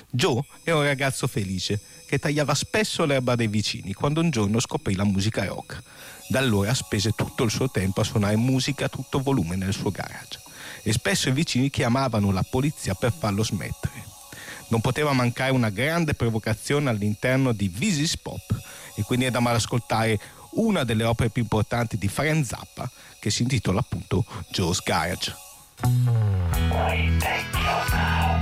Joe è un ragazzo felice che tagliava spesso l'erba dei vicini quando un giorno scoprì la musica rock. Da allora spese tutto il suo tempo a suonare musica a tutto volume nel suo garage e spesso i vicini chiamavano la polizia per farlo smettere. Non poteva mancare una grande provocazione all'interno di This Is Pop e quindi andiamo ad ascoltare una delle opere più importanti di Frank Zappa che si intitola appunto Joe's Garage. We take you now.